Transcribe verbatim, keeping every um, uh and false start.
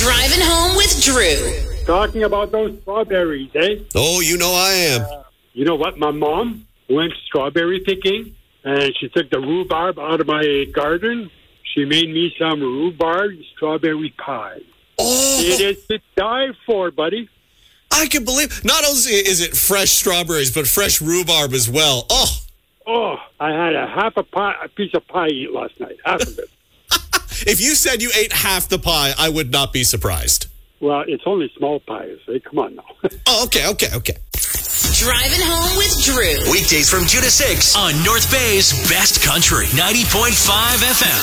Driving Home with Drew. Talking about those strawberries, eh? Oh, you know I am. Uh, you know what? My mom went strawberry picking, and she took the rhubarb out of my garden. She made me some rhubarb strawberry pie. Oh, it is to die for, buddy. I can believe. Not only is it fresh strawberries, but fresh rhubarb as well. Oh, oh, I had a half a pie, a piece of pie eat last night. Half of it. If you said you ate half the pie, I would not be surprised. Well, it's only small pies. Hey, come on now. Oh, okay, okay, okay. Driving Home with Drew. Weekdays from two to six on North Bay's Best Country, ninety point five F M.